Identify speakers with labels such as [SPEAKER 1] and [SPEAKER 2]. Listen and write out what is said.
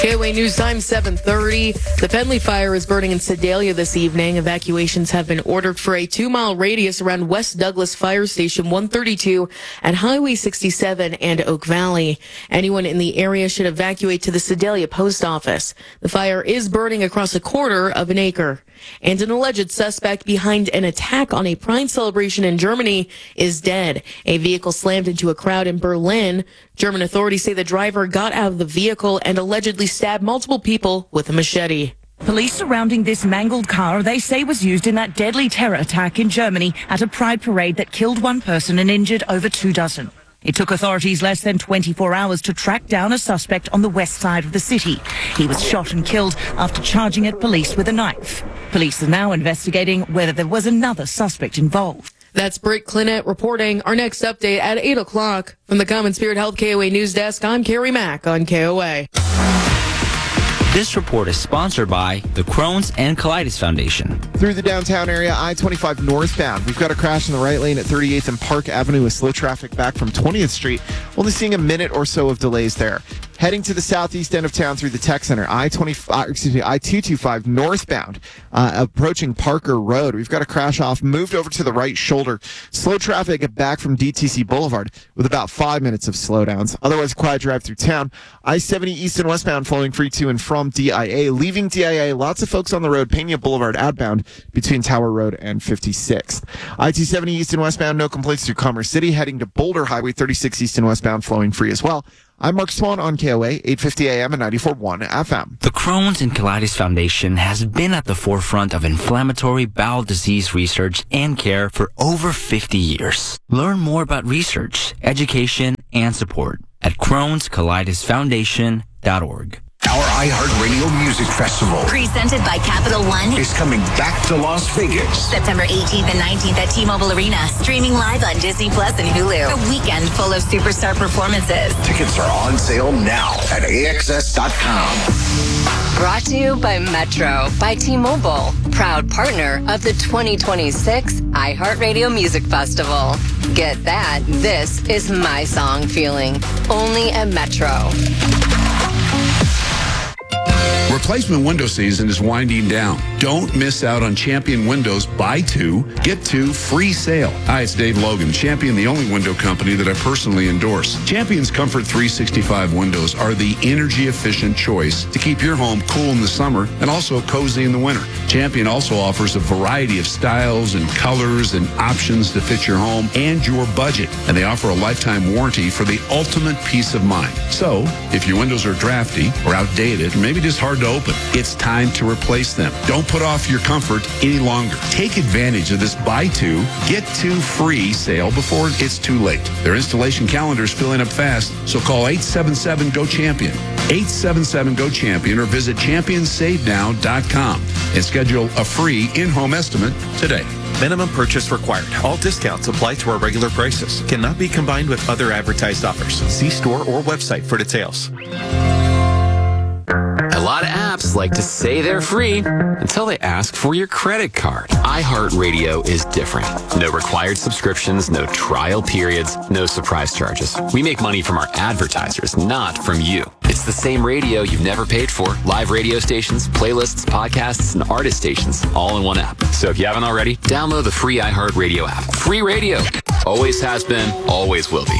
[SPEAKER 1] KOA News Time 7:30. The Penley fire is burning in Sedalia this evening. Evacuations have been ordered for a 2-mile radius around West Douglas Fire Station 132 at Highway 67 and Oak Valley. Anyone in the area should evacuate to the Sedalia Post Office. The fire is burning across a quarter of an acre. And an alleged suspect behind an attack on a Pride celebration in Germany is dead. A vehicle slammed into a crowd in Berlin. German authorities say the driver got out of the vehicle and allegedly stabbed multiple people with a machete.
[SPEAKER 2] Police surrounding this mangled car they say was used in that deadly terror attack in Germany at a Pride parade that killed one person and injured over 2 dozen. It took authorities less than 24 hours to track down a suspect on the west side of the city. He was shot and killed after charging at police with a knife. Police are now investigating whether there was another suspect involved.
[SPEAKER 1] That's Britt Clinett reporting. Our next update at 8 o'clock. From the Common Spirit Health KOA News Desk, I'm Carrie Mack on KOA.
[SPEAKER 3] This report is sponsored by the Crohn's and Colitis Foundation.
[SPEAKER 4] Through the downtown area, I-25 northbound. We've got a crash in the right lane at 38th and Park Avenue with slow traffic back from 20th Street. Only seeing a minute or so of delays there. Heading to the southeast end of town through the Tech Center, I-225 northbound, approaching Parker Road. We've got a crash off, moved over to the right shoulder. Slow traffic back from DTC Boulevard with about 5 minutes of slowdowns. Otherwise, quiet drive through town. I-70 east and westbound flowing free to and from DIA. Leaving DIA, lots of folks on the road. Pena Boulevard outbound between Tower Road and 56th. I-270 east and westbound, no complaints through Commerce City. Heading to Boulder Highway 36 east and westbound flowing free as well. I'm Mark Swan on KOA, 850 AM and 94.1 FM.
[SPEAKER 3] The Crohn's and Colitis Foundation has been at the forefront of inflammatory bowel disease research and care for over 50 years. Learn more about research, education, and support at Crohn'sColitisFoundation.org.
[SPEAKER 5] Our iHeartRadio Music Festival,
[SPEAKER 6] presented by Capital One,
[SPEAKER 5] is coming back to Las Vegas.
[SPEAKER 6] September 18th and 19th at T-Mobile Arena, streaming live on Disney Plus and Hulu. A weekend full of superstar performances.
[SPEAKER 5] Tickets are on sale now at AXS.com.
[SPEAKER 7] Brought to you by Metro by T-Mobile, proud partner of the 2026 iHeartRadio Music Festival. Get that. This is my song feeling. Only at Metro.
[SPEAKER 8] Replacement window season is winding down. Don't miss out on Champion Windows Buy 2, Get 2 free sale. Hi, it's Dave Logan. Champion, the only window company that I personally endorse. Champion's Comfort 365 windows are the energy-efficient choice to keep your home cool in the summer and also cozy in the winter. Champion also offers a variety of styles and colors and options to fit your home and your budget. And they offer a lifetime warranty for the ultimate peace of mind. So, if your windows are drafty or outdated, or maybe just hard to open, it's time to replace them. Don't put off your comfort any longer. Take advantage of this buy 2, get 2 free sale before it's too late. Their installation calendar is filling up fast, so call 877-GO-CHAMPION. 877-GO-CHAMPION or visit championsavenow.com and schedule a free in-home estimate today.
[SPEAKER 9] Minimum purchase required. All discounts apply to our regular prices. Cannot be combined with other advertised offers. See store or website for details.
[SPEAKER 10] A lot of apps like to say they're free until they ask for your credit card. iHeartRadio is different. No required subscriptions, no trial periods, no surprise charges. We make money from our advertisers, not from you. It's the same radio you've never paid for. Live radio stations, playlists, podcasts, and artist stations, all in one app. So if you haven't already, download the free iHeartRadio app. Free radio. Always has been, always will be.